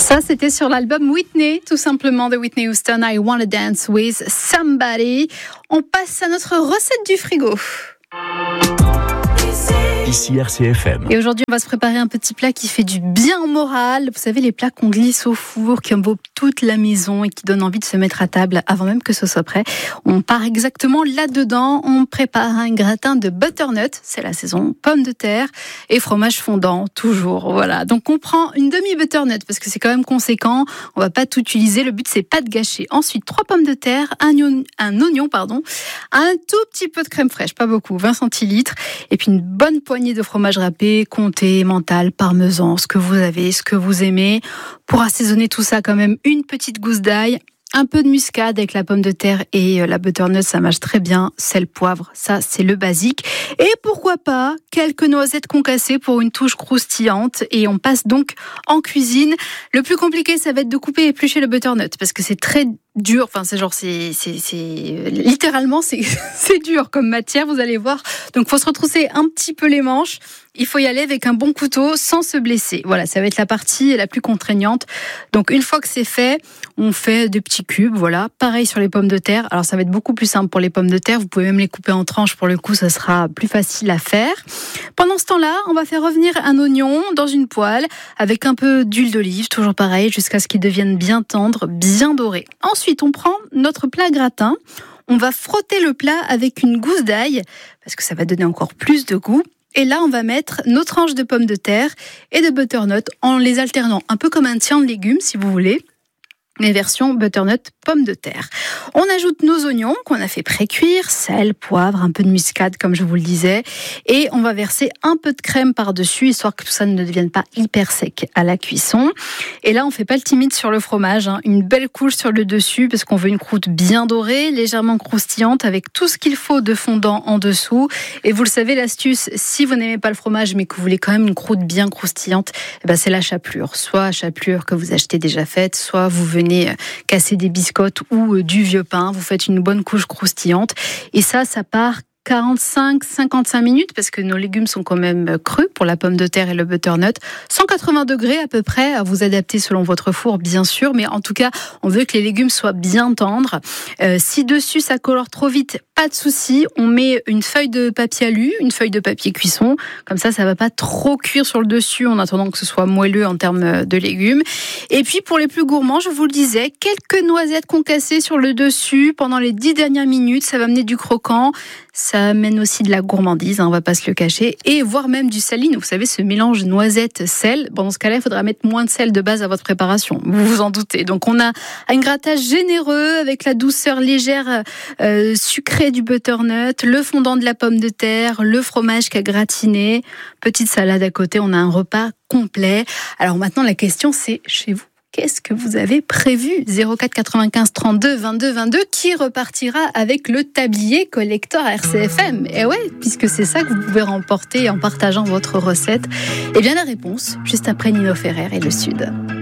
Ça, c'était sur l'album Whitney, tout simplement, de Whitney Houston, I Wanna Dance With Somebody. On passe à notre recette du frigo. Ici RCFM. Et aujourd'hui, on va se préparer un petit plat qui fait du bien au moral. Vous savez, les plats qu'on glisse au four, qui embaument toute la maison et qui donnent envie de se mettre à table avant même que ce soit prêt. On part exactement là-dedans. On prépare un gratin de butternut, c'est la saison, pommes de terre et fromage fondant, toujours. Voilà. Donc, on prend une demi-butternut parce que c'est quand même conséquent. On va pas tout utiliser. Le but, c'est pas de gâcher. Ensuite, 3 pommes de terre, un oignon, un tout petit peu de crème fraîche, pas beaucoup, 20 centilitres, et puis une bonne poignée de fromage râpé, comté, mental, parmesan, ce que vous avez, ce que vous aimez. Pour assaisonner tout ça, quand même, une petite gousse d'ail, un peu de muscade avec la pomme de terre et la butternut, ça marche très bien. Sel, poivre, ça c'est le basique. Et pourquoi pas quelques noisettes concassées pour une touche croustillante. Et on passe donc en cuisine. Le plus compliqué, ça va être de couper et éplucher le butternut parce que c'est très dur. Enfin, c'est littéralement c'est dur comme matière. Vous allez voir. Donc, faut se retrousser un petit peu les manches. Il faut y aller avec un bon couteau sans se blesser. Voilà, ça va être la partie la plus contraignante. Donc, une fois que c'est fait, on fait des petits cubes. Voilà, pareil sur les pommes de terre. Alors, ça va être beaucoup plus simple pour les pommes de terre. Vous pouvez même les couper en tranches. Pour le coup, ça sera plus facile à faire. Pendant ce temps-là, on va faire revenir un oignon dans une poêle avec un peu d'huile d'olive, toujours pareil, jusqu'à ce qu'il devienne bien tendre, bien doré. Ensuite, on prend notre plat gratin. On va frotter le plat avec une gousse d'ail parce que ça va donner encore plus de goût. Et là, on va mettre nos tranches de pommes de terre et de butternut en les alternant, un peu comme un tien de légumes, si vous voulez. Les versions butternut, pommes de terre. On ajoute nos oignons qu'on a fait pré-cuire, sel, poivre, un peu de muscade comme je vous le disais, et on va verser un peu de crème par-dessus histoire que tout ça ne devienne pas hyper sec à la cuisson. Et là, on fait pas le timide sur le fromage, une belle couche sur le dessus parce qu'on veut une croûte bien dorée, légèrement croustillante avec tout ce qu'il faut de fondant en dessous. Et vous le savez, l'astuce, si vous n'aimez pas le fromage mais que vous voulez quand même une croûte bien croustillante, c'est la chapelure. Soit chapelure que vous achetez déjà faite, soit vous venez casser des biscottes ou du vieux pain, vous faites une bonne couche croustillante et ça part 45-55 minutes parce que nos légumes sont quand même crus pour la pomme de terre et le butternut. 180 degrés à peu près, à vous adapter selon votre four bien sûr, mais en tout cas on veut que les légumes soient bien tendres. Si dessus ça colore trop vite, pas de souci, on met une feuille de papier alu, une feuille de papier cuisson, comme ça va pas trop cuire sur le dessus en attendant que ce soit moelleux en termes de légumes. Et puis pour les plus gourmands, je vous le disais, quelques noisettes concassées sur le dessus pendant les 10 dernières minutes, ça va amener du croquant. Ça amène aussi de la gourmandise, on va pas se le cacher, et voire même du saline. Vous savez, ce mélange noisette-sel. Dans ce cas-là, il faudra mettre moins de sel de base à votre préparation. Vous vous en doutez. Donc, on a un grattage généreux avec la douceur légère sucrée du butternut, le fondant de la pomme de terre, le fromage qu'a gratiné, petite salade à côté. On a un repas complet. Alors maintenant, la question, c'est chez vous. Qu'est-ce que vous avez prévu ? 04 95 32 22 22 qui repartira avec le tablier collector RCFM. Et ouais, puisque c'est ça que vous pouvez remporter en partageant votre recette. Eh bien la réponse, juste après Nino Ferrer et le Sud.